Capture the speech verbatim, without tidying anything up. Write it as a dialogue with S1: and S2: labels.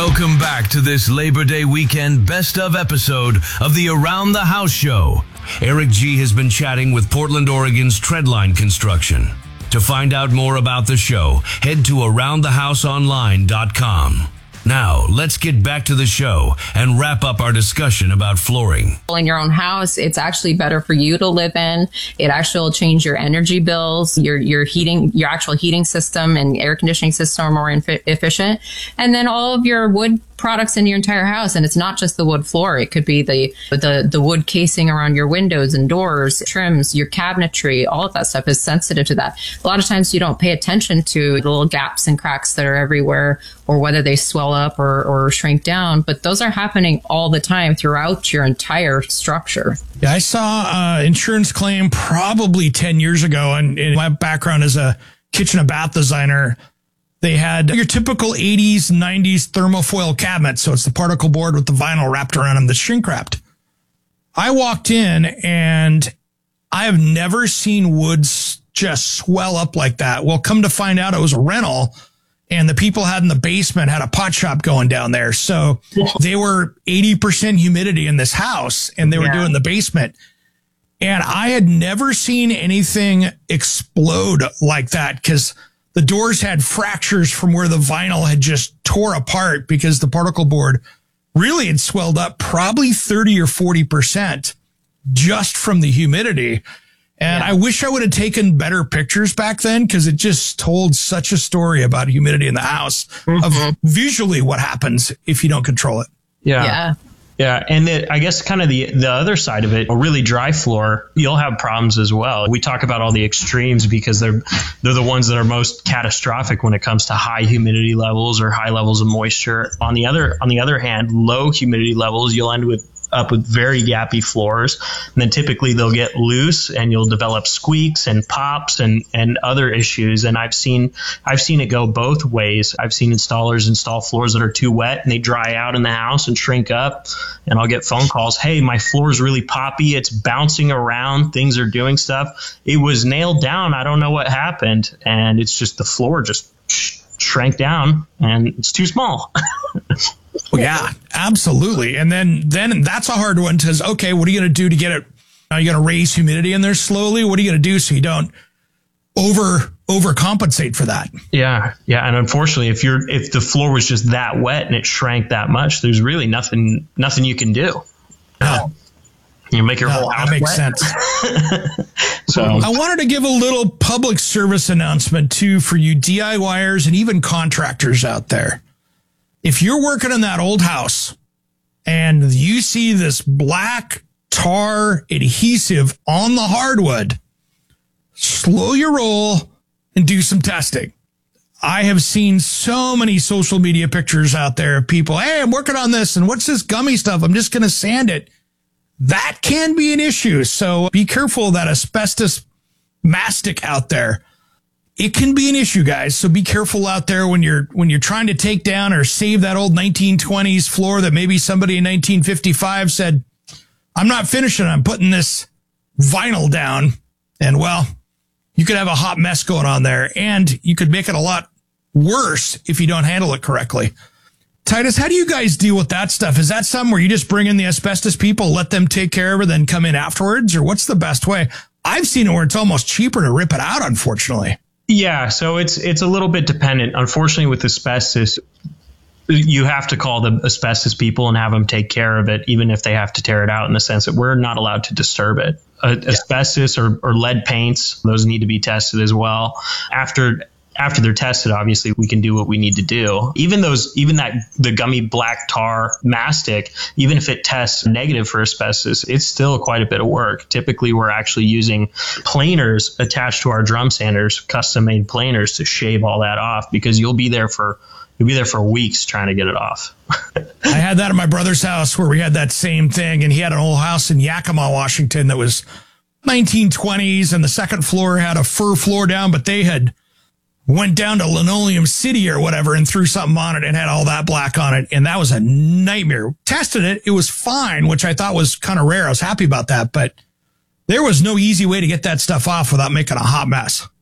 S1: Welcome back to this Labor Day weekend best of episode of the Around the House show. Eric G has been chatting with Portland, Oregon's Treadline Construction. To find out more about the show, head to around the house online dot com. Now, let's get back to the show and wrap up our discussion about flooring.
S2: In your own house, it's actually better for you to live in. It actually will change your energy bills, your your heating, your actual heating system and air conditioning system are more infi- efficient. And then all of your wood products in your entire house. And it's not just the wood floor. It could be the, the, the wood casing around your windows and doors, trims, your cabinetry, all of that stuff is sensitive to that. A lot of times you don't pay attention to the little gaps and cracks that are everywhere or whether they swell up or, or shrink down. But those are happening all the time throughout your entire structure.
S3: Yeah, I saw an insurance claim probably ten years ago. And in my background as a kitchen and bath designer, they had your typical eighties, nineties thermofoil cabinet. So it's the particle board with the vinyl wrapped around them that's shrink wrapped. I walked in and I have never seen woods just swell up like that. Well, come to find out it was a rental and the people had in the basement had a pot shop going down there. So they were eighty percent humidity in this house and they were yeah. doing the basement. And I had never seen anything explode like that because the doors had fractures from where the vinyl had just tore apart because the particle board really had swelled up probably thirty or forty percent just from the humidity. And yeah. I wish I would have taken better pictures back then because it just told such a story about humidity in the house mm-hmm. of visually what happens if you don't control it.
S4: Yeah.
S2: Yeah.
S4: Yeah. And it, I guess kind of the, the other side of it, a really dry floor, you'll have problems as well. We talk about all the extremes because they're, they're the ones that are most catastrophic when it comes to high humidity levels or high levels of moisture. On the other, on the other hand, low humidity levels, you'll end with up with very gappy floors. And then typically they'll get loose and you'll develop squeaks and pops and, and other issues. And I've seen, I've seen it go both ways. I've seen installers install floors that are too wet and they dry out in the house and shrink up. And I'll get phone calls. Hey, my floor is really poppy. It's bouncing around. Things are doing stuff. It was nailed down. I don't know what happened. And it's just the floor just sh- shrank down and it's too small.
S3: Well, yeah, absolutely. And then, then that's a hard one because, okay, what are you going to do to get it? Are you going to raise humidity in there slowly? What are you going to do so you don't over overcompensate for that?
S4: Yeah. Yeah. And unfortunately, if you're, if the floor was just that wet and it shrank that much, there's really nothing, nothing you can do.
S3: No.
S4: You make your
S3: no,
S4: whole house
S3: that makes
S4: wet.
S3: sense.
S4: So
S3: I wanted to give a little public service announcement too for you DIYers and even contractors out there. If you're working in that old house and you see this black tar adhesive on the hardwood, slow your roll and do some testing. I have seen so many social media pictures out there of people, hey, I'm working on this and what's this gummy stuff? I'm just going to sand it. That can be an issue. So be careful of that asbestos mastic out there. It can be an issue, guys. So be careful out there when you're when you're trying to take down or save that old nineteen twenties floor that maybe somebody in nineteen fifty-five said, I'm not finishing. I'm putting this vinyl down. And, well, you could have a hot mess going on there. And you could make it a lot worse if you don't handle it correctly. Titus, how do you guys deal with that stuff? Is that something where you just bring in the asbestos people, let them take care of it, then come in afterwards? Or what's the best way? I've seen it where it's almost cheaper to rip it out, unfortunately.
S4: Yeah, so it's it's a little bit dependent. Unfortunately, with asbestos, you have to call the asbestos people and have them take care of it, even if they have to tear it out in the sense that we're not allowed to disturb it. Uh, yeah. Asbestos or, or lead paints, those need to be tested as well. After after they're tested, obviously, we can do what we need to do. Even those, even that, the gummy black tar mastic, even if it tests negative for asbestos, it's still quite a bit of work. Typically, we're actually using planers attached to our drum sanders, custom made planers to shave all that off because you'll be there for You'll be there for weeks trying to get it off.
S3: I had that at my brother's house where we had that same thing. And he had an old house in Yakima, Washington that was nineteen twenties. And the second floor had a fir floor down, but they had went down to Linoleum City or whatever and threw something on it and had all that black on it. And that was a nightmare. Tested it. It was fine, which I thought was kind of rare. I was happy about that. But there was no easy way to get that stuff off without making a hot mess.